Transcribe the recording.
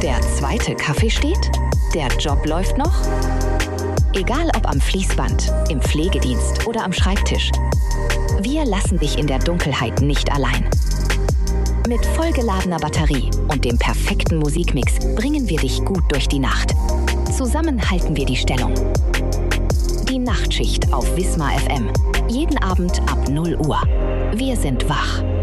Der zweite Kaffee steht? Der Job läuft noch? Egal ob am Fließband, im Pflegedienst oder am Schreibtisch. Wir lassen dich in der Dunkelheit nicht allein. Mit vollgeladener Batterie und dem perfekten Musikmix bringen wir dich gut durch die Nacht. Zusammen halten wir die Stellung. Die Nachtschicht auf Wismar FM. Jeden Abend ab 0 Uhr. Wir sind wach.